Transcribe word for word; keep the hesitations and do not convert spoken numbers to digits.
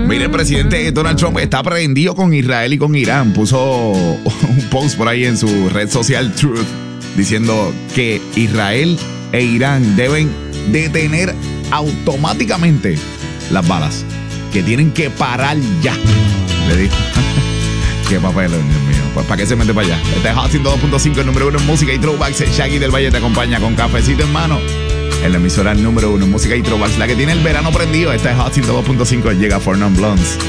Mire, el presidente Donald Trump está prendido con Israel y con Irán. Puso un post por ahí en su red social Truth diciendo que Israel e Irán deben detener automáticamente las balas, que tienen que parar ya. Le dijo. Qué papel, Dios mío. Pues para qué se mete para allá. Este es Hot ciento dos punto cinco, el número uno en música y throwbacks. El Shaggy del Valle te acompaña con cafecito en mano en la emisora número uno en música y throwbacks, la que tiene el verano prendido. Esta es Hot ciento dos punto cinco. Llega For Non Blondes.